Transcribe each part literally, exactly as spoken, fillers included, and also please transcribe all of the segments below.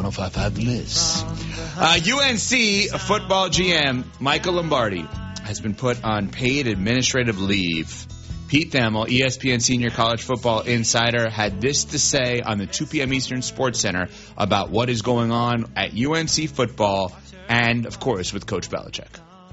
oh five five Bliss. Uh, U N C football G M Michael Lombardi has been put on paid administrative leave. Pete Thamel, E S P N senior college football insider, had this to say on the two p.m. Eastern Sports Center about what is going on at U N C football and, of course, with Coach Belichick.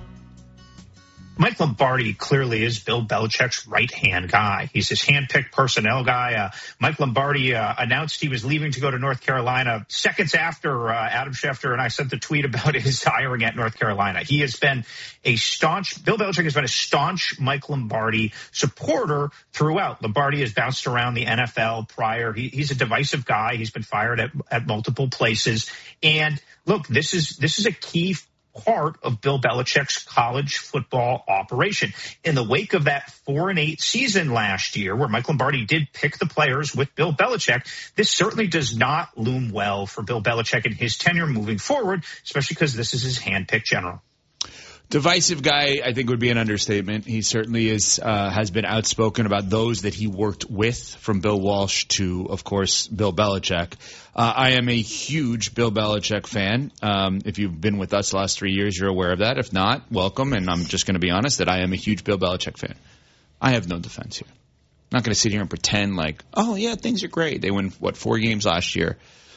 Mike Lombardi clearly is Bill Belichick's right-hand guy. He's his hand-picked personnel guy. Uh, Mike Lombardi uh, announced he was leaving to go to North Carolina seconds after uh, Adam Schefter and I sent the tweet about his hiring at North Carolina. He has been a staunch, Bill Belichick has been a staunch Mike Lombardi supporter throughout. Lombardi has bounced around the N F L prior. He, he's a divisive guy. He's been fired at, at multiple places. And look, this is this is a key part of Bill Belichick's college football operation. In the wake of that four and eight season last year, where Mike Lombardi did pick the players with Bill Belichick, this certainly does not loom well for Bill Belichick and his tenure moving forward, especially because this is his hand-picked general. Divisive guy, I think, would be an understatement. He certainly is uh, has been outspoken about those that he worked with, from Bill Walsh to, of course, Bill Belichick. Uh, I am a huge Bill Belichick fan. Um, if you've been with us the last three years, you're aware of that. If not, welcome. And I'm just going to be honest that I am a huge Bill Belichick fan. I have no defense here. I'm not going to sit here and pretend like, oh, yeah, things are great. They win, what, four games last year.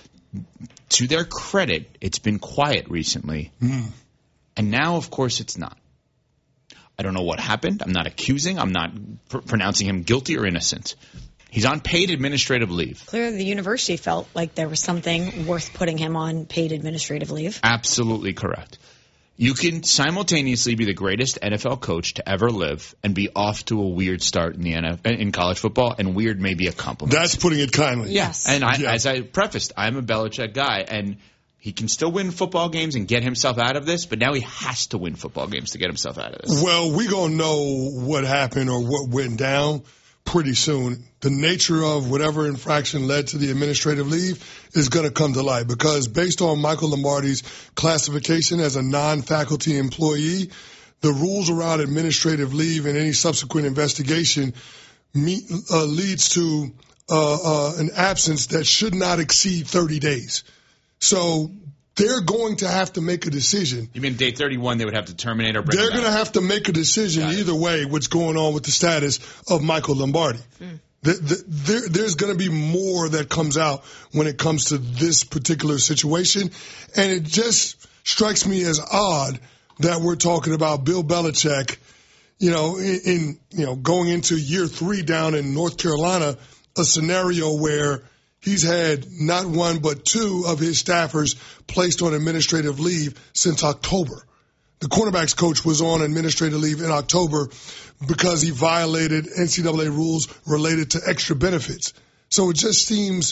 To their credit, it's been quiet recently. Mm. And now, of course, it's not. I don't know what happened. I'm not accusing. I'm not pr- pronouncing him guilty or innocent. He's on paid administrative leave. Clearly, the university felt like there was something worth putting him on paid administrative leave. Absolutely correct. You can simultaneously be the greatest N F L coach to ever live and be off to a weird start in the N F L, in college football, and weird may be a compliment. That's putting it kindly. Yes. And I, yeah. as I prefaced, I'm a Belichick guy, and he can still win football games and get himself out of this, but now he has to win football games to get himself out of this. Well, we're going to know what happened or what went down pretty soon. The nature of whatever infraction led to the administrative leave is going to come to light, because based on Michael Lombardi's classification as a non-faculty employee, the rules around administrative leave and any subsequent investigation meet, uh, leads to uh, uh, an absence that should not exceed thirty days. So they're going to have to make a decision. You mean day thirty-one they would have to terminate or bring They're him going to have to make a decision either way what's going on with the status of Michael Lombardi. Mm. The, the, there, there's going to be more that comes out when it comes to this particular situation. And it just strikes me as odd that we're talking about Bill Belichick, you know, in, in you know, going into year three down in North Carolina, a scenario where he's had not one but two of his staffers placed on administrative leave since October. The cornerbacks coach was on administrative leave in October because he violated N C double A rules related to extra benefits. So it just seems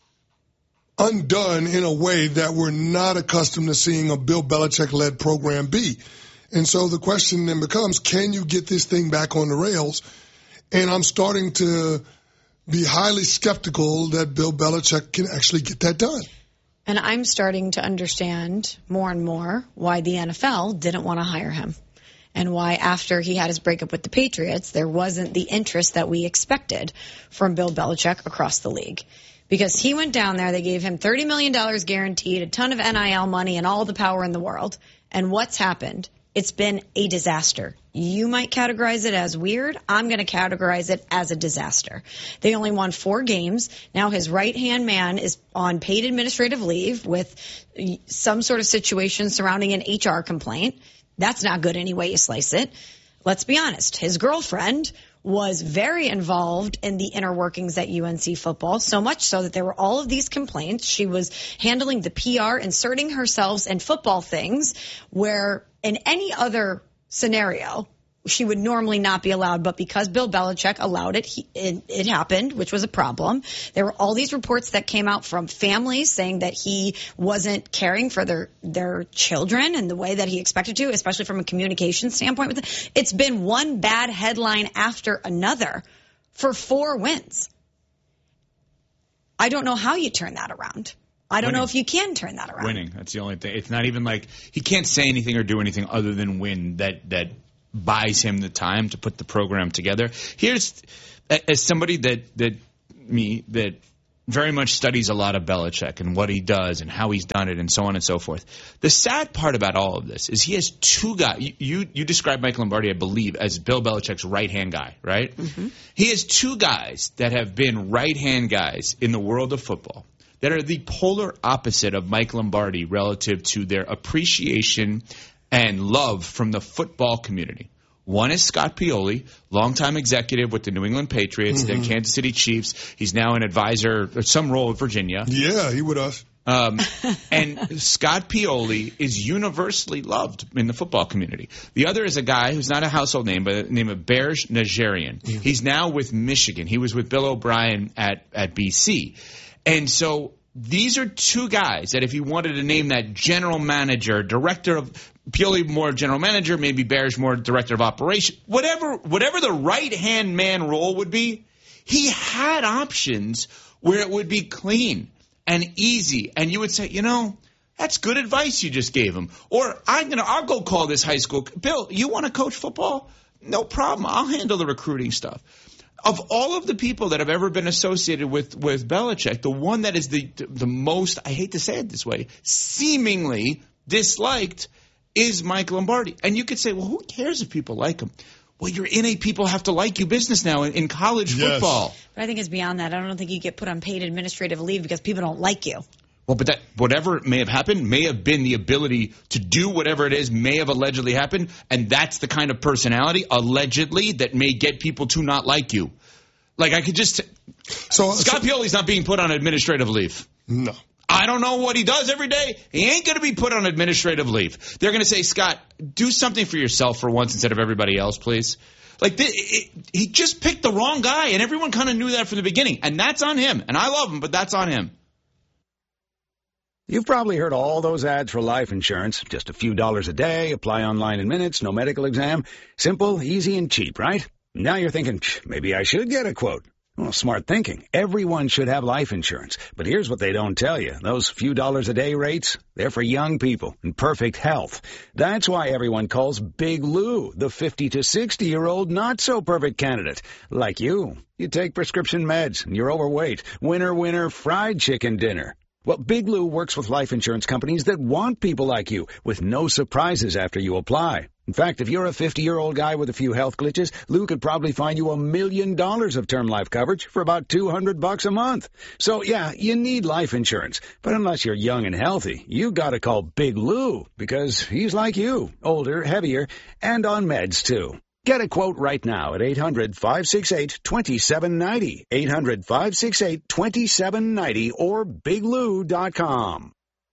undone in a way that we're not accustomed to seeing a Bill Belichick-led program be. And so the question then becomes, can you get this thing back on the rails? And I'm starting to be highly skeptical that Bill Belichick can actually get that done. And I'm starting to understand more and more why the N F L didn't want to hire him, and why after he had his breakup with the Patriots, there wasn't the interest that we expected from Bill Belichick across the league. Because he went down there, they gave him thirty million dollars guaranteed, a ton of N I L money, and all the power in the world. And what's happened? It's been a disaster. You might categorize it as weird. I'm going to categorize it as a disaster. They only won four games. Now his right-hand man is on paid administrative leave with some sort of situation surrounding an H R complaint. That's not good any way you slice it. Let's be honest. His girlfriend was very involved in the inner workings at U N C football, so much so that there were all of these complaints. She was handling the P R, inserting herself in football things where in any other scenario she would normally not be allowed, but because Bill Belichick allowed it, he, it, it happened, which was a problem. There were all these reports that came out from families saying that he wasn't caring for their their children in the way that he expected to, especially from a communication standpoint. With it. It's been one bad headline after another for four wins. I don't know how you turn that around. I don't Winning. know if you can turn that around. Winning. That's the only thing. It's not even like he can't say anything or do anything other than win that that buys him the time to put the program together. Here's, as somebody that that me that very much studies a lot of Belichick and what he does and how he's done it and so on and so forth. The sad part about all of this is he has two guys. You you, you described Mike Lombardi, I believe, as Bill Belichick's right-hand guy, right? Mm-hmm. He has two guys that have been right-hand guys in the world of football that are the polar opposite of Mike Lombardi relative to their appreciation and love from the football community. One is Scott Pioli, longtime executive with the New England Patriots, mm-hmm. the Kansas City Chiefs. He's now an advisor, or some role in Virginia. Yeah, he with us. Um, and Scott Pioli is universally loved in the football community. The other is a guy who's not a household name, but the name of Berge Najarian. Mm-hmm. He's now with Michigan. He was with Bill O'Brien at, at B C. And so these are two guys that if you wanted to name that general manager, director of Pioli more general manager, maybe Bears more director of operation, whatever whatever the right-hand man role would be, he had options where it would be clean and easy. And you would say, you know, that's good advice you just gave him. Or I'm gonna I'll go call this high school. Bill, you want to coach football? No problem. I'll handle the recruiting stuff. Of all of the people that have ever been associated with, with Belichick, the one that is the the most, I hate to say it this way, seemingly disliked is Mike Lombardi. And you could say, well, who cares if people like him? Well, you're in a people have to like you business now in, in college yes. football. But I think it's beyond that. I don't think you get put on paid administrative leave because people don't like you. Well, but that whatever may have happened may have been the ability to do whatever it is may have allegedly happened, and that's the kind of personality, allegedly, that may get people to not like you. Like, I could just... So Scott so, Pioli's not being put on administrative leave. No. I don't know what he does every day. He ain't going to be put on administrative leave. They're going to say, Scott, do something for yourself for once instead of everybody else, please. Like, it, it, he just picked the wrong guy, and everyone kind of knew that from the beginning. And that's on him. And I love him, but that's on him. You've probably heard all those ads for life insurance. Just a few dollars a day, apply online in minutes, no medical exam. Simple, easy, and cheap, right? Now you're thinking, maybe I should get a quote. Well, smart thinking. Everyone should have life insurance. But here's what they don't tell you. Those few dollars a day rates, they're for young people in perfect health. That's why everyone calls Big Lou the fifty to sixty-year-old not-so-perfect candidate. Like you. You take prescription meds, and you're overweight. Winner, winner, fried chicken dinner. Well, Big Lou works with life insurance companies that want people like you, with no surprises after you apply. In fact, if you're a fifty-year-old guy with a few health glitches, Lou could probably find you a million dollars of term life coverage for about two hundred bucks a month. So, yeah, you need life insurance. But unless you're young and healthy, you gotta call Big Lou, because he's like you, older, heavier, and on meds, too. Get a quote right now at eight hundred, five six eight, two seven nine zero, eight hundred, five six eight, two seven nine zero, or big lou dot com.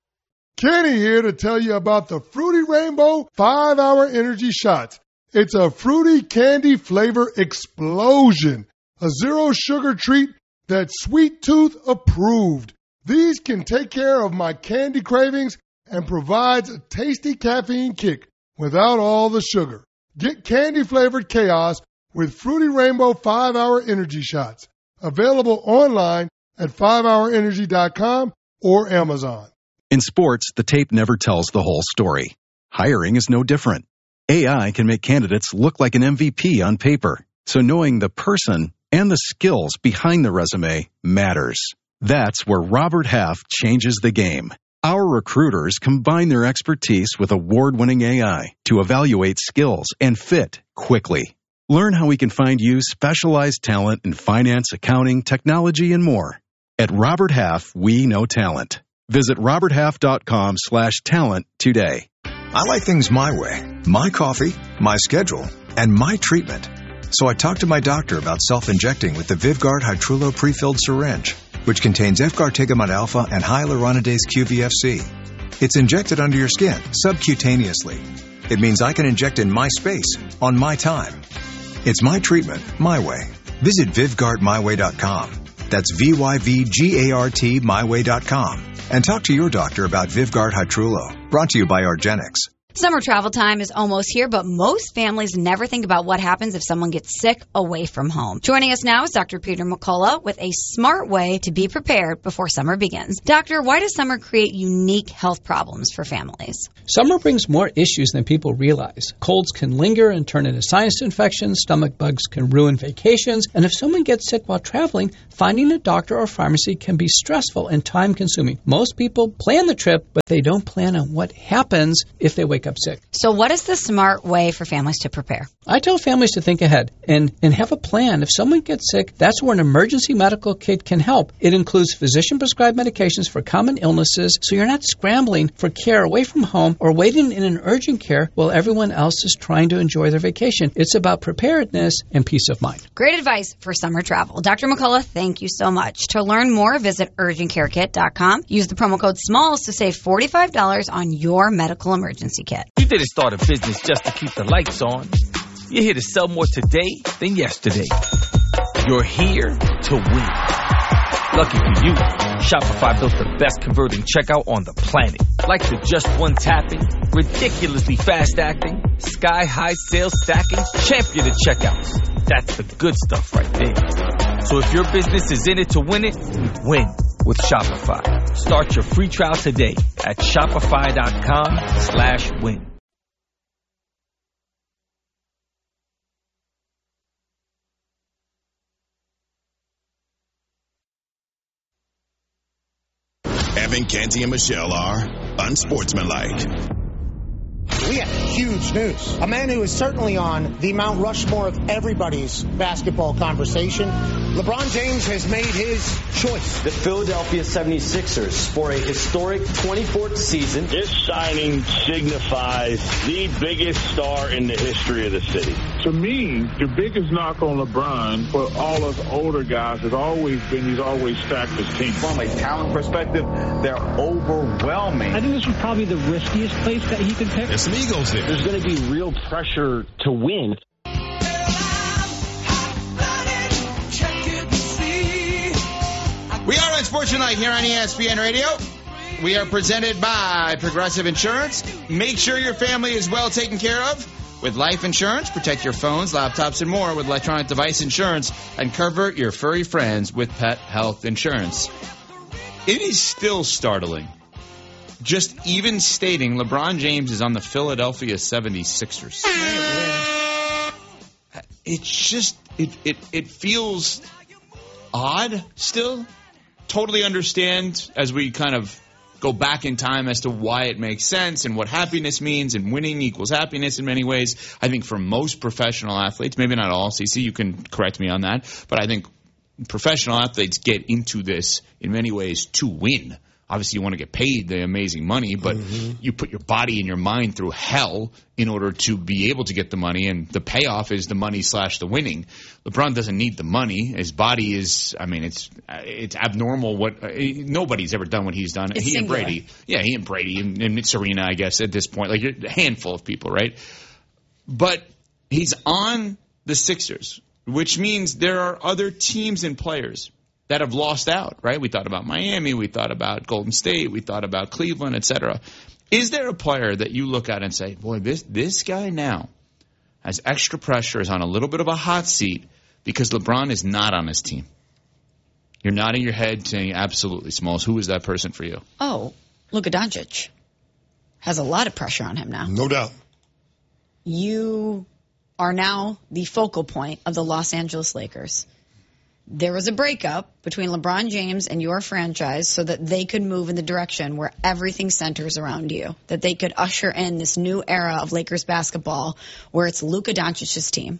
Kenny here to tell you about the Fruity Rainbow five hour Energy Shots. It's a fruity candy flavor explosion, a zero-sugar treat that's Sweet Tooth approved. These can take care of my candy cravings and provides a tasty caffeine kick without all the sugar. Get candy-flavored chaos with Fruity Rainbow five hour Energy Shots. Available online at five hour energy dot com or Amazon. In sports, the tape never tells the whole story. Hiring is no different. A I can make candidates look like an M V P on paper, so knowing the person and the skills behind the resume matters. That's where Robert Half changes the game. Our recruiters combine their expertise with award-winning A I to evaluate skills and fit quickly. Learn how we can find you specialized talent in finance, accounting, technology, and more. At Robert Half, we know talent. Visit robert half dot com slash talent today. I like things my way, my coffee, my schedule, and my treatment. So I talked to my doctor about self-injecting with the Vyvgart Hytrulo pre-filled syringe, which contains efgartigimod alpha and hyaluronidase Q V F C. It's injected under your skin, subcutaneously. It means I can inject in my space, on my time. It's my treatment, my way. Visit Vyvgart my way dot com. That's V Y V G A R T my way dot com. And talk to your doctor about Vyvgart Hytrulo. Brought to you by argenx. Summer travel time is almost here, but most families never think about what happens if someone gets sick away from home. Joining us now is Doctor Peter McCullough with a smart way to be prepared before summer begins. Doctor, why does summer create unique health problems for families? Summer brings more issues than people realize. Colds can linger and turn into sinus infections, stomach bugs can ruin vacations, and if someone gets sick while traveling, finding a doctor or pharmacy can be stressful and time-consuming. Most people plan the trip, but they don't plan on what happens if they wake up sick. So what is the smart way for families to prepare? I tell families to think ahead and, and have a plan. If someone gets sick, that's where an emergency medical kit can help. It includes physician-prescribed medications for common illnesses, so you're not scrambling for care away from home or waiting in an urgent care while everyone else is trying to enjoy their vacation. It's about preparedness and peace of mind. Great advice for summer travel. Doctor McCullough, thank you so much. To learn more, visit urgent care kit dot com. Use the promo code SMALLS to save forty-five dollars on your medical emergency kit. You didn't start a business just to keep the lights on. You're here to sell more today than yesterday. You're here to win. Lucky for you, Shopify built the best converting checkout on the planet. Like the just one tapping, ridiculously fast acting, sky high sales stacking, champion of checkouts. That's the good stuff right there. So if your business is in it to win it, win with Shopify. Start your free trial today at shopify.com slash win. Evan, Canty, and Michelle are unsportsmanlike. We have huge news. A man who is certainly on the Mount Rushmore of everybody's basketball conversation. LeBron James has made his choice. The Philadelphia seventy-sixers for a historic twenty-fourth season. This signing signifies the biggest star in the history of the city. To me, the biggest knock on LeBron for all us older guys has always been he's always stacked his team. From a talent perspective, they're overwhelming. I think this was probably the riskiest place that he could pick. There's some egos there. There's going to be real pressure to win. We are Unsportsmanlike here on E S P N Radio. We are presented by Progressive Insurance. Make sure your family is well taken care of with life insurance. Protect your phones, laptops, and more with electronic device insurance. And cover your furry friends with pet health insurance. It is still startling. Just even stating LeBron James is on the Philadelphia seventy-sixers. It's just, it, it, it feels odd still. Totally understand as we kind of go back in time as to why it makes sense and what happiness means, and winning equals happiness in many ways. I think for most professional athletes, maybe not all, C C, you can correct me on that, but I think professional athletes get into this in many ways to win. Obviously, you want to get paid the amazing money, but mm-hmm. you put your body and your mind through hell in order to be able to get the money, and the payoff is the money slash the winning. LeBron doesn't need the money. His body is, I mean, it's it's abnormal. What uh, nobody's ever done what he's done. It's he singular. and Brady, yeah, he and Brady and, and Serena, I guess at this point, like a handful of people, right? But he's on the Sixers, which means there are other teams and players that have lost out, right? We thought about Miami, we thought about Golden State, we thought about Cleveland, et cetera. Is there a player that you look at and say, boy, this this guy now has extra pressure, is on a little bit of a hot seat because LeBron is not on his team? You're nodding your head saying, absolutely, Smalls. Who is that person for you? Oh, Luka Doncic has a lot of pressure on him now. No doubt. You are now the focal point of the Los Angeles Lakers. There was a breakup between LeBron James and your franchise so that they could move in the direction where everything centers around you, that they could usher in this new era of Lakers basketball where it's Luka Doncic's team.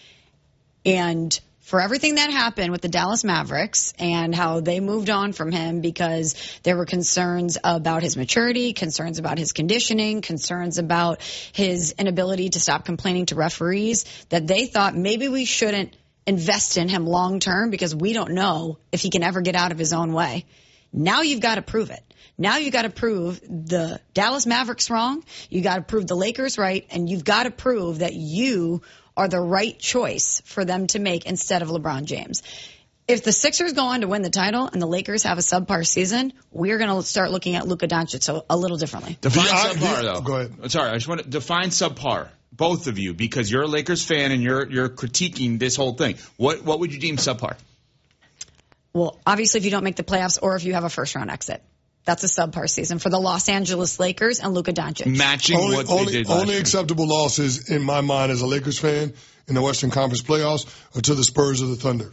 And for everything that happened with the Dallas Mavericks and how they moved on from him because there were concerns about his maturity, concerns about his conditioning, concerns about his inability to stop complaining to referees, that they thought maybe we shouldn't invest in him long term because we don't know if he can ever get out of his own way. Now you've got to prove it. Now you've got to prove the Dallas Mavericks wrong. You got to prove the Lakers right, and you've got to prove that you are the right choice for them to make instead of LeBron James. If the Sixers go on to win the title and the Lakers have a subpar season, we're going to start looking at Luka Doncic so a little differently. Define The- subpar, the- though. go ahead. Sorry, I just want to define subpar, both of you, because you're a Lakers fan and you're you're critiquing this whole thing. What what would you deem subpar? Well, obviously, if you don't make the playoffs or if you have a first-round exit. That's a subpar season for the Los Angeles Lakers and Luka Doncic. Matching Only, what only, they did last only year. acceptable losses in my mind as a Lakers fan in the Western Conference playoffs are to the Spurs or the Thunder.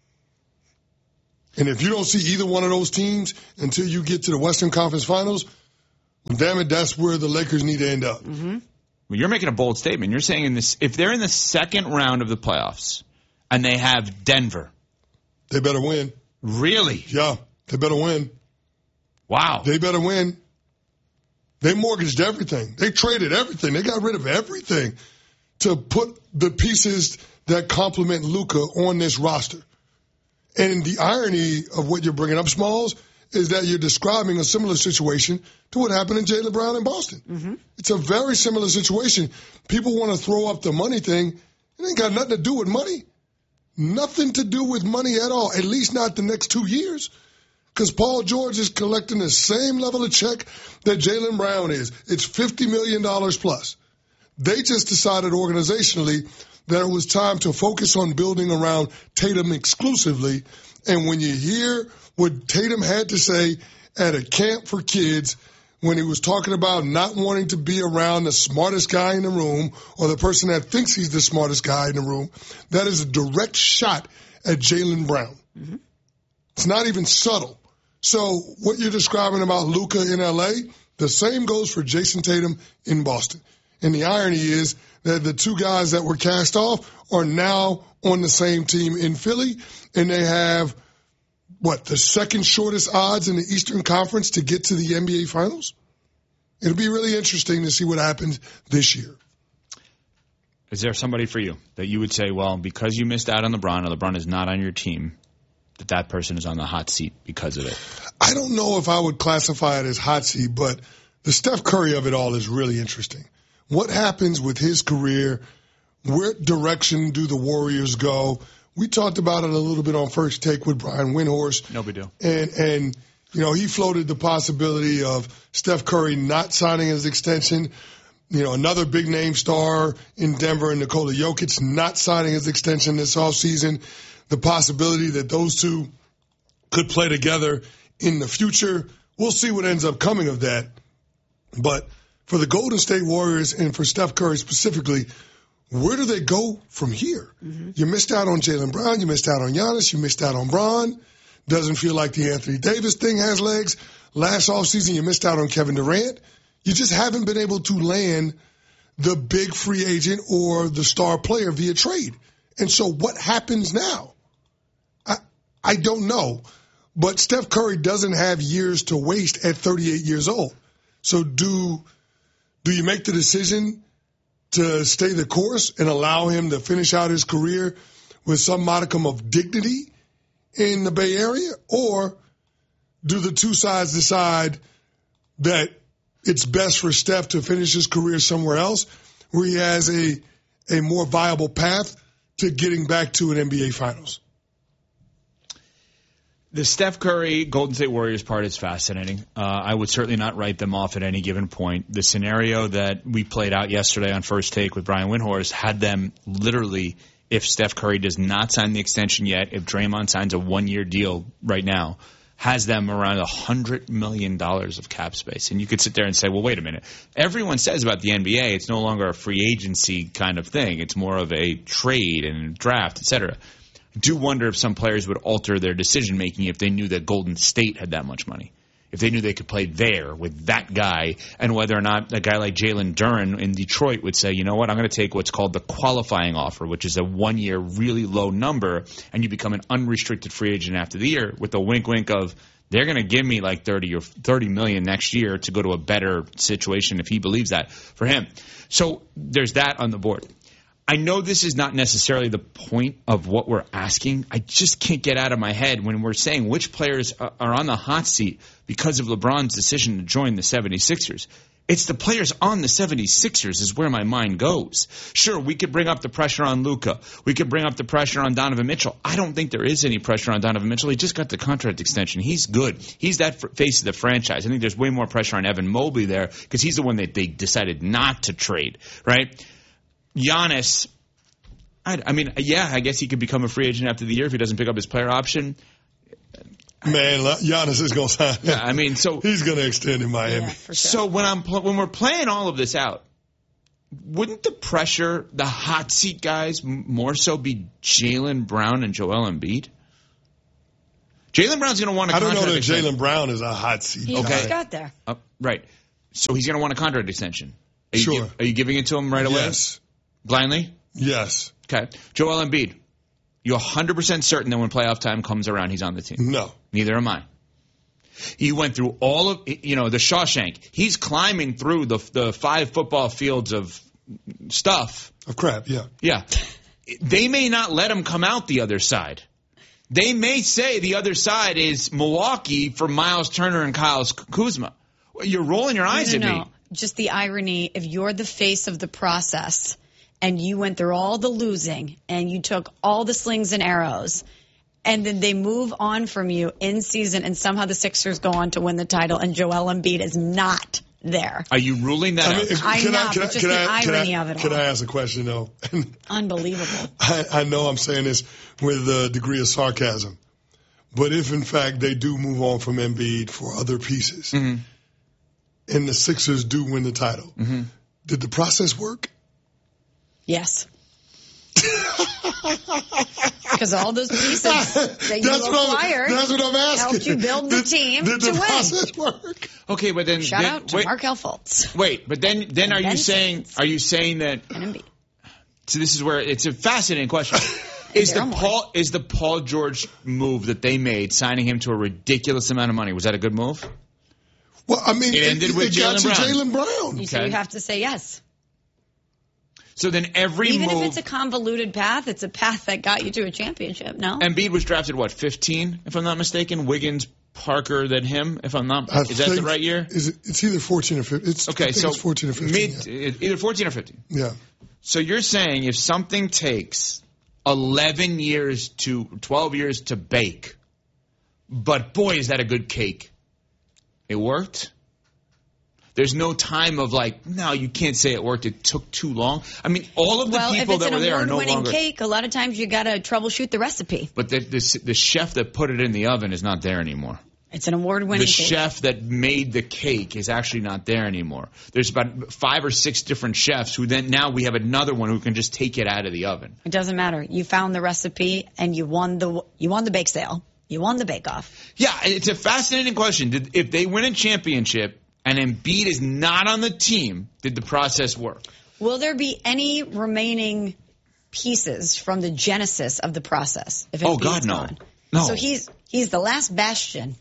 And if you don't see either one of those teams until you get to the Western Conference Finals, well, damn it, that's where the Lakers need to end up. Mm-hmm. Well, you're making a bold statement. You're saying in this, if they're in the second round of the playoffs and they have Denver, they better win. Really? Yeah, they better win. Wow. They better win. They mortgaged everything. They traded everything. They got rid of everything to put the pieces that complement Luka on this roster. And the irony of what you're bringing up, Smalls, is that you're describing a similar situation to what happened in Jaylen Brown in Boston. Mm-hmm. It's a very similar situation. People want to throw up the money thing. It ain't got nothing to do with money. Nothing to do with money at all, at least not the next two years. Because Paul George is collecting the same level of check that Jaylen Brown is. It's fifty million dollars plus. They just decided organizationally that it was time to focus on building around Tatum exclusively. And when you hear what Tatum had to say at a camp for kids when he was talking about not wanting to be around the smartest guy in the room or the person that thinks he's the smartest guy in the room, that is a direct shot at Jaylen Brown. Mm-hmm. It's not even subtle. So what you're describing about Luka in L A, the same goes for Jason Tatum in Boston. And the irony is that the two guys that were cast off are now on the same team in Philly, and they have, what, the second shortest odds in the Eastern Conference to get to the N B A Finals? It'll be really interesting to see what happens this year. Is there somebody for you that you would say, well, because you missed out on LeBron and LeBron is not on your team, that that person is on the hot seat because of it? I don't know if I would classify it as hot seat, but the Steph Curry of it all is really interesting. What happens with his career? Where direction do the Warriors go? We talked about it a little bit on First Take with Brian Windhorst. No big deal. And, and you know, he floated the possibility of Steph Curry not signing his extension. You know, another big-name star in Denver, and Nikola Jokic, not signing his extension this offseason. The possibility that those two could play together in the future. We'll see what ends up coming of that. But for the Golden State Warriors and for Steph Curry specifically, where do they go from here? Mm-hmm. You missed out on Jaylen Brown. You missed out on Giannis. You missed out on Bron. Doesn't feel like the Anthony Davis thing has legs. Last offseason, you missed out on Kevin Durant. You just haven't been able to land the big free agent or the star player via trade. And so what happens now? I I don't know. But Steph Curry doesn't have years to waste at thirty-eight years old. So do do you make the decision to stay the course and allow him to finish out his career with some modicum of dignity in the Bay Area? Or do the two sides decide that it's best for Steph to finish his career somewhere else where he has a a more viable path to getting back to an N B A Finals? The Steph Curry Golden State Warriors part is fascinating. Uh, I would certainly not write them off at any given point. The scenario that we played out yesterday on First Take with Brian Windhorst had them literally, if Steph Curry does not sign the extension yet, if Draymond signs a one-year deal right now, has them around one hundred million dollars of cap space. And you could sit there and say, well, wait a minute. Everyone says about the N B A, it's no longer a free agency kind of thing. It's more of a trade and draft, et cetera. I do wonder if some players would alter their decision-making if they knew that Golden State had that much money, if they knew they could play there with that guy, and whether or not a guy like Jalen Duren in Detroit would say, you know what, I'm going to take what's called the qualifying offer, which is a one-year really low number, and you become an unrestricted free agent after the year with a wink-wink of they're going to give me like thirty or thirty million next year to go to a better situation if he believes that for him. So there's that on the board. I know this is not necessarily the point of what we're asking. I just can't get out of my head when we're saying which players are on the hot seat because of LeBron's decision to join the seventy-sixers. It's the players on the seventy-sixers is where my mind goes. Sure, we could bring up the pressure on Luka. We could bring up the pressure on Donovan Mitchell. I don't think there is any pressure on Donovan Mitchell. He just got the contract extension. He's good. He's that f- face of the franchise. I think there's way more pressure on Evan Mobley there because he's the one that they decided not to trade, right? Giannis, I, I mean, yeah, I guess he could become a free agent after the year if he doesn't pick up his player option. Man, Giannis is going to sign. Yeah, I mean, so he's going to extend in Miami. Yeah, for sure. So when I'm pl- when we're playing all of this out, wouldn't the pressure, the hot seat guys, m- more so be Jaylen Brown and Joel Embiid? Jaylen Brown's going to want a I don't contract know that extension. Jaylen Brown is a hot seat. He Okay. just got there. Uh, right. So he's going to want a contract extension. Are you Sure. Give, are you giving it to him right away? Yes. Blindly? Yes. Okay. Joel Embiid, you're one hundred percent certain that when playoff time comes around, he's on the team? No. Neither am I. He went through all of, you know, the Shawshank. He's climbing through the the five football fields of stuff. Of crap, yeah. Yeah. They may not let him come out the other side. They may say the other side is Milwaukee for Miles Turner and Kyle Kuzma. You're rolling your eyes no, no, at no. me. Just the irony, if you're the face of the process and you went through all the losing and you took all the slings and arrows and then they move on from you in season and somehow the Sixers go on to win the title and Joel Embiid is not there. Are you ruling that I mean, out? if- I'm can not, I, can but I, just can the I, can irony I, of it Can all. I ask a question, though? Unbelievable. I, I know I'm saying this with a degree of sarcasm, but if, in fact, they do move on from Embiid for other pieces Mm-hmm. and the Sixers do win the title, Mm-hmm. did the process work? Yes. Because all those pieces that you That's what I'm- acquired that's what I'm asking. helped you build the Did- team did to the win. process work? Okay, but then Shout then, out to wait, Markelle Fultz. wait, but then then And are you Ben saying Simmons. are you saying that? And Embiid. So this is where it's a fascinating question. Is the Daryl Morey. Paul is the Paul George move that they made, signing him to a ridiculous amount of money, was that a good move? Well, I mean, It ended with got Jaylen you Brown. Jaylen Brown. You, so you have to say yes. So then every Even move. if it's a convoluted path, it's a path that got you to a championship, no? Embiid was drafted what, fifteen, if I'm not mistaken. Wiggins, Parker, then him, if I'm not. I Is that the think- right year? Is it, it's either fourteen or fifteen. It's, I Okay, think so it's fourteen or fifteen. mid, either fourteen or fifteen. yeah. yeah. So you're saying if something takes eleven years to twelve years to bake, but boy, is that a good cake. It worked? There's no time of like, no, you can't say it worked. It took too long. I mean, all of the well, people if it's that an were there are no award-winning longer. cake, a lot of times you got to troubleshoot the recipe. But the, the the chef that put it in the oven is not there anymore. It's an award-winning The cake. chef that made the cake is actually not there anymore. There's about five or six different chefs who then now we have another one who can just take it out of the oven. It doesn't matter. You found the recipe and you won the you won the bake sale. You won the bake-off. Yeah, it's a fascinating question. Did, if they win a championship and Embiid is not on the team, did the process work? Will there be any remaining pieces from the genesis of the process? If Oh, Embiid's God, no. gone? No. So he's he's the last bastion.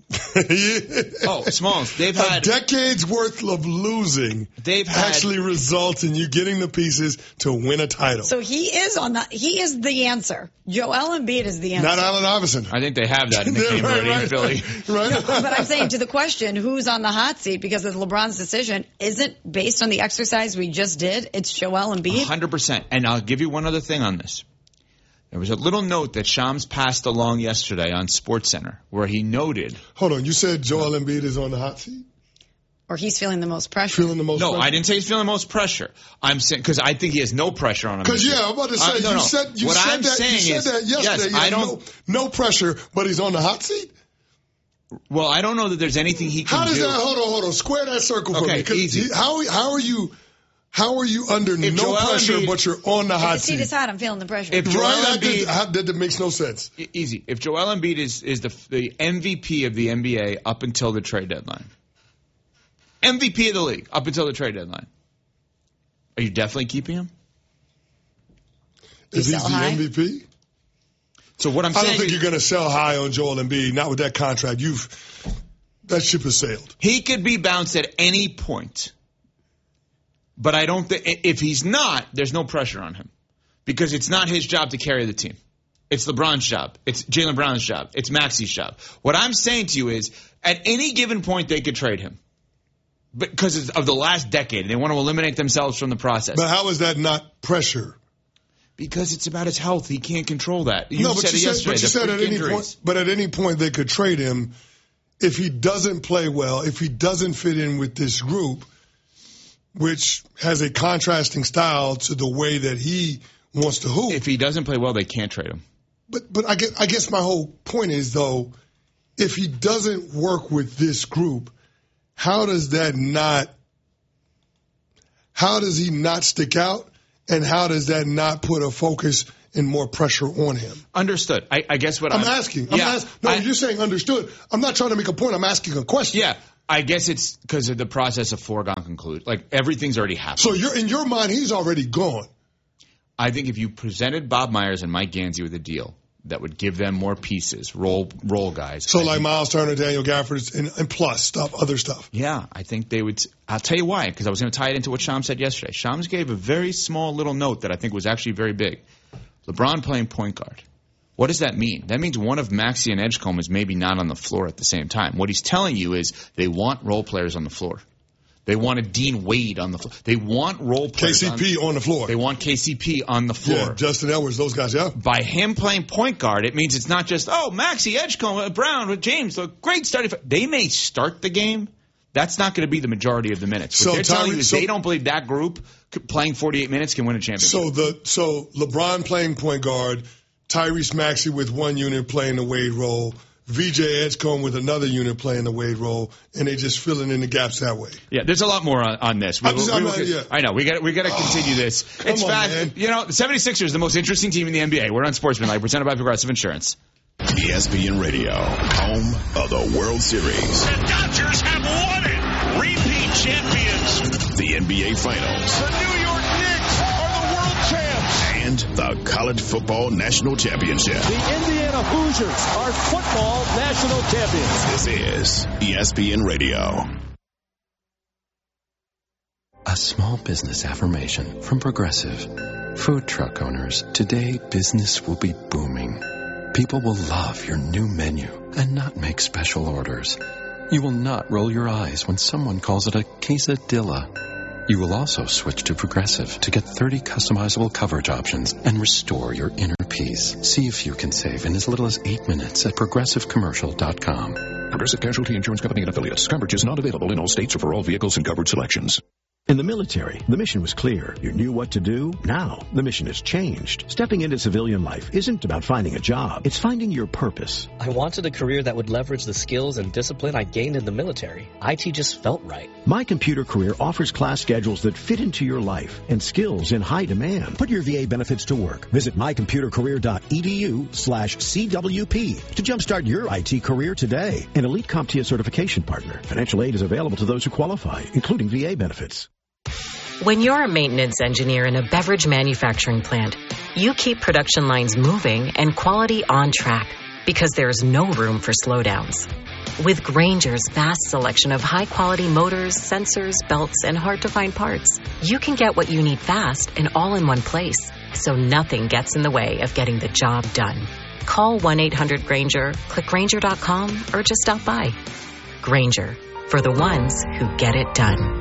Oh, Smalls, they've A had decade's worth of losing They've had- actually results in you getting the pieces to win a title. So he is on the he is the answer. Joel Embiid is the answer. Not Allen Iverson. I think they have that in the Yeah, game right, already in right, Philly. Right. But I'm saying to the question, who's on the hot seat because of LeBron's decision isn't based on the exercise we just did. It's Joel Embiid. one hundred percent. And I'll give you one other thing on this. There was a little note that Shams passed along yesterday on SportsCenter where he noted. Hold on, you said Joel Embiid is on the hot seat? Or he's feeling the most pressure. Feeling the most No, pressure? I didn't say he's feeling the most pressure. I'm saying because I think he has no pressure on him. Because, this year. yeah, I'm about to say, Uh, no, you no. said, you what said I'm that, saying you said is, that yesterday. yes, Yeah, I don't. No, no pressure, but he's on the hot seat? Well, I don't know that there's anything he can How does do. that, hold on, hold on, square that circle for Okay, me. 'Cause easy. he- How, how are you, how are you under If no Joel pressure, Embiid- but you're on the If hot the seat seat? is hot, I'm feeling the pressure. If Joel Right? That, Embiid, that, that, that makes no sense. E- Easy. If Joel Embiid is, is the the M V P of the N B A up until the trade deadline, M V P of the league up until the trade deadline, are you definitely keeping him? You If he's sell the high? M V P? So what I'm I saying don't think is you're going to sell high on Joel Embiid. Not with that contract. You've that ship has sailed. he could be bounced at any point, but I don't think if he's not, there's no pressure on him. because it's not his job to carry the team. It's LeBron's job. It's Jaylen Brown's job. It's Maxi's job. What I'm saying to you is, at any given point, they could trade him because of the last decade. They want to eliminate themselves from the process. But how is that not pressure? Because it's about his health. He can't control that. You no, but said you it said, yesterday. but you said at any point, but at any point they could trade him if he doesn't play well, if he doesn't fit in with this group, which has a contrasting style to the way that he wants to hoop. If he doesn't play well, they can't trade him. But but I guess, I guess my whole point is, though, if he doesn't work with this group, how does that not, how does he not stick out, and how does that not put a focus and more pressure on him? Understood. I, I guess what I'm, I'm asking. I'm yeah, asking. No, I, you're saying understood. I'm not trying to make a point. I'm asking a question. Yeah. I guess it's because of the process of foregone conclude. Like, everything's already happened. So you're in your mind, he's already gone. I think if you presented Bob Myers and Mike Gansey with a deal that would give them more pieces, role role guys. So I like think, Miles Turner, Daniel Gafford, and, and plus stuff, other stuff. Yeah, I think they would. I'll tell you why, because I was going to tie it into what Shams said yesterday. Shams gave a very small little note that I think was actually very big. LeBron playing point guard. What does that mean? That means one of Maxey and Edgecombe is maybe not on the floor at the same time. What he's telling you is they want role players on the floor. They want a Dean Wade on the floor. They want role players. K C P on, on the floor. They want K C P on the floor. Yeah, Justin Edwards, those guys, yeah. By him playing point guard, it means it's not just, oh, Maxey, Edgecombe, Brown, James, a great starting. They may start the game. That's not going to be the majority of the minutes. What so they're telling Tyree, you is so, they don't believe that group playing forty-eight minutes can win a championship. So the so LeBron playing point guard, Tyrese Maxey with one unit playing the Wade role, V J Edgecombe with another unit playing the Wade role, and they just filling in the gaps that way. Yeah, there's a lot more on, on this. We, I'm just, we, I'm we, not, we, yeah. I know. We got we got to continue this. Come it's on, fast. man. You know, the 76ers, the most interesting team in the N B A. We're on Sportsmanlike, presented by Progressive Insurance. E S P N Radio, home of the World Series. The Dodgers have won it. Repeat champions. The N B A Finals. The New York Knicks are the world champs. And the College Football National Championship. The Indiana Hoosiers are football national champions. This is E S P N Radio. A small business affirmation from Progressive. Food truck owners, today business will be booming. People will love your new menu and not make special orders. You will not roll your eyes when someone calls it a quesadilla. You will also switch to Progressive to get thirty customizable coverage options and restore your inner peace. See if you can save in as little as eight minutes at progressive commercial dot com. Progressive Casualty Insurance Company and Affiliates. Coverage is not available in all states or for all vehicles and covered selections. In the military, the mission was clear. You knew what to do. Now, the mission has changed. Stepping into civilian life isn't about finding a job. It's finding your purpose. I wanted a career that would leverage the skills and discipline I gained in the military. I T just felt right. My Computer Career offers class schedules that fit into your life and skills in high demand. Put your V A benefits to work. Visit my computer career dot e d u slash C W P to jumpstart your I T career today. An Elite CompTIA certification partner. Financial aid is available to those who qualify, including V A benefits. When you're a maintenance engineer in a beverage manufacturing plant, you keep production lines moving and quality on track because there's no room for slowdowns. With Grainger's vast selection of high-quality motors, sensors, belts, and hard-to-find parts, you can get what you need fast and all in one place, so nothing gets in the way of getting the job done. Call one eight hundred Grainger, click Grainger dot com, or just stop by. Grainger, for the ones who get it done.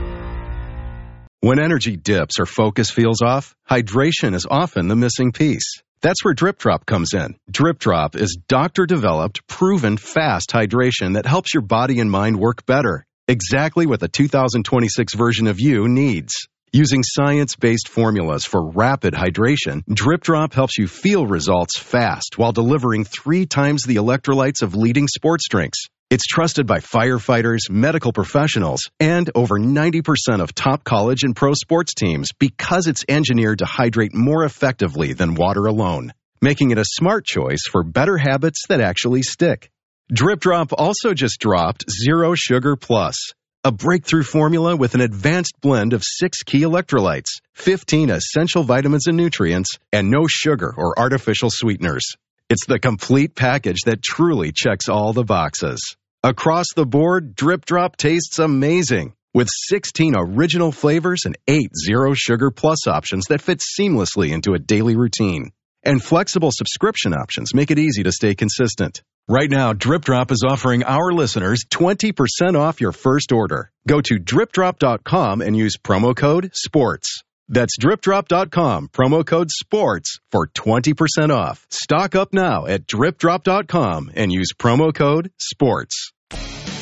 When energy dips or focus feels off, hydration is often the missing piece. That's where Drip Drop comes in. Drip Drop is doctor-developed, proven fast hydration that helps your body and mind work better. Exactly what the two thousand twenty-six version of you needs. Using science-based formulas for rapid hydration, Drip Drop helps you feel results fast while delivering three times the electrolytes of leading sports drinks. It's trusted by firefighters, medical professionals, and over ninety percent of top college and pro sports teams because it's engineered to hydrate more effectively than water alone, making it a smart choice for better habits that actually stick. Drip Drop also just dropped Zero Sugar Plus, a breakthrough formula with an advanced blend of six key electrolytes, fifteen essential vitamins and nutrients, and no sugar or artificial sweeteners. It's the complete package that truly checks all the boxes. Across the board, Drip Drop tastes amazing. With sixteen original flavors and eight zero sugar plus options that fit seamlessly into a daily routine. And flexible subscription options make it easy to stay consistent. Right now, Drip Drop is offering our listeners twenty percent off your first order. Go to drip drop dot com and use promo code SPORTS. That's drip drop dot com, promo code SPORTS for twenty percent off. Stock up now at drip drop dot com and use promo code SPORTS.